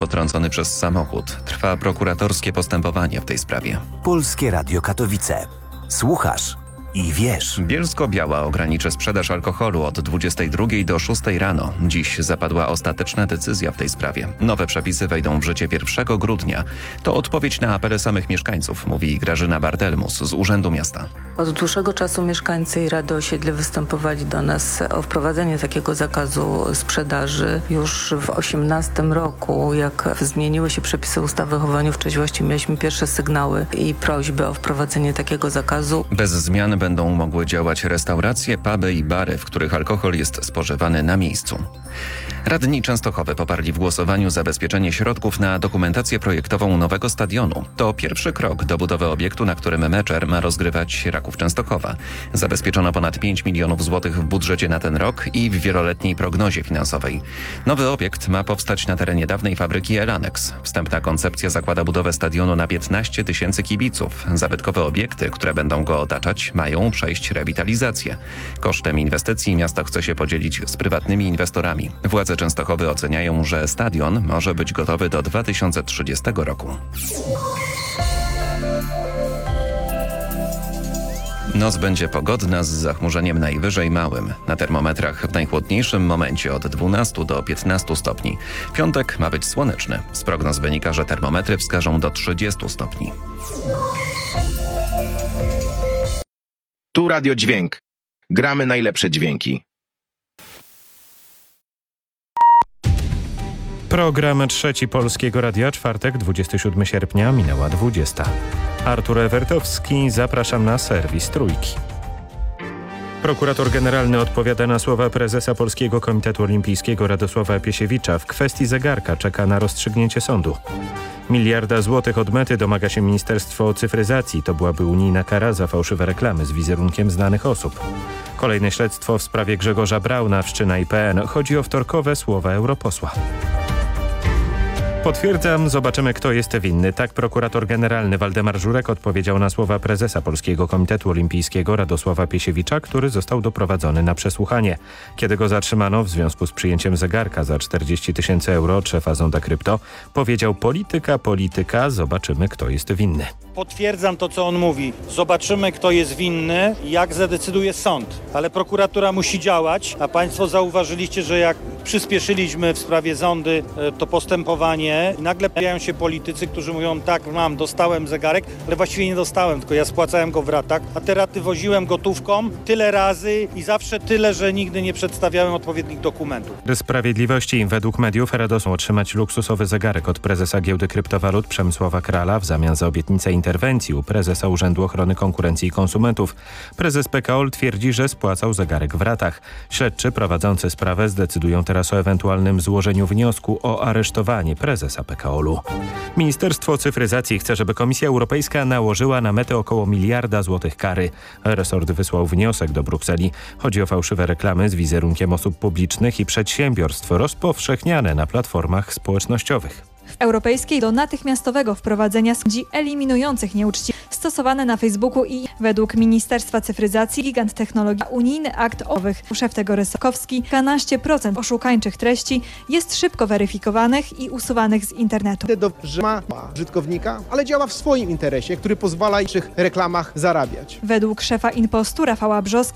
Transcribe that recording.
potrącony przez samochód. Trwa prokuratorskie postępowanie w tej sprawie. Polskie Radio Katowice. Słuchasz i wiesz. Bielsko-Biała ograniczy sprzedaż alkoholu od 22 do 6 rano. Dziś zapadła ostateczna decyzja w tej sprawie. Nowe przepisy wejdą w życie 1 grudnia. To odpowiedź na apele samych mieszkańców, mówi Grażyna Bartelmus z Urzędu Miasta. Od dłuższego czasu mieszkańcy i Rady Osiedle występowali do nas o wprowadzenie takiego zakazu sprzedaży. Już w 2018 roku, jak zmieniły się przepisy ustawy o chowaniu w trzeźwości, mieliśmy pierwsze sygnały i prośby o wprowadzenie takiego zakazu. Bez zmian będą mogły działać restauracje, puby i bary, w których alkohol jest spożywany na miejscu. Radni Częstochowy poparli w głosowaniu zabezpieczenie środków na dokumentację projektową nowego stadionu. To pierwszy krok do budowy obiektu, na którym meczer ma rozgrywać Raków Częstochowa. Zabezpieczono ponad 5 milionów złotych w budżecie na ten rok i w wieloletniej prognozie finansowej. Nowy obiekt ma powstać na terenie dawnej fabryki Elanex. Wstępna koncepcja zakłada budowę stadionu na 15 000 kibiców. Zabytkowe obiekty, które będą go otaczać, mają przejść rewitalizację. Kosztem inwestycji miasto chce się podzielić z prywatnymi inwestorami. Władze Częstochowy oceniają, że stadion może być gotowy do 2030 roku. Noc będzie pogodna z zachmurzeniem najwyżej małym. Na termometrach w najchłodniejszym momencie od 12 do 15 stopni. Piątek ma być słoneczny. Z prognoz wynika, że termometry wskażą do 30 stopni. Tu Radio Dźwięk. Gramy najlepsze dźwięki. Program Trzeci Polskiego Radia, czwartek, 27 sierpnia, minęła 20. Artur Ewertowski, zapraszam na serwis Trójki. Prokurator generalny odpowiada na słowa prezesa Polskiego Komitetu Olimpijskiego Radosława Piesiewicza. W kwestii zegarka czeka na rozstrzygnięcie sądu. 1 miliarda złotych od Mety domaga się Ministerstwo Cyfryzacji. To byłaby unijna kara za fałszywe reklamy z wizerunkiem znanych osób. Kolejne śledztwo w sprawie Grzegorza Brauna, wszczyna IPN. Chodzi o wtorkowe słowa europosła. Potwierdzam, zobaczymy, kto jest winny. Tak prokurator generalny Waldemar Żurek odpowiedział na słowa prezesa Polskiego Komitetu Olimpijskiego Radosława Piesiewicza, który został doprowadzony na przesłuchanie. Kiedy go zatrzymano w związku z przyjęciem zegarka za 40 000 euro od szefa Zonda Krypto, powiedział: polityka, zobaczymy, kto jest winny. Potwierdzam to, co on mówi. Zobaczymy, kto jest winny, jak zadecyduje sąd. Ale prokuratura musi działać, a państwo zauważyliście, że jak przyspieszyliśmy w sprawie Zondy to postępowanie, nagle pojawiają się politycy, którzy mówią: tak, dostałem zegarek, ale właściwie nie dostałem, tylko ja spłacałem go w ratach, a te raty woziłem gotówką tyle razy i zawsze tyle, że nigdy nie przedstawiałem odpowiednich dokumentów. Sprawiedliwości według mediów Radosław otrzymać luksusowy zegarek od prezesa giełdy kryptowalut Przemysława Krala w zamian za obietnicę interwencji u prezesa Urzędu Ochrony Konkurencji i Konsumentów. Prezes PKOL twierdzi, że spłacał zegarek w ratach. Śledczy prowadzący sprawę zdecydują teraz o ewentualnym złożeniu wniosku o aresztowanie prezesa PKOL-u. Ministerstwo Cyfryzacji chce, żeby Komisja Europejska nałożyła na Metę około 1 miliarda złotych kary. Resort wysłał wniosek do Brukseli. Chodzi o fałszywe reklamy z wizerunkiem osób publicznych i przedsiębiorstw rozpowszechniane na platformach społecznościowych. Europejskiej do natychmiastowego wprowadzenia sankcji eliminujących nieuczciwe stosowane na Facebooku i według Ministerstwa Cyfryzacji gigant technologii unijny akt owych. Szef tego Rysokowski, 12% oszukańczych treści jest szybko weryfikowanych i usuwanych z internetu. Ma użytkownika, ale działa w swoim interesie, który pozwala w naszych reklamach zarabiać. Według szefa Inpostu Rafała Brzoski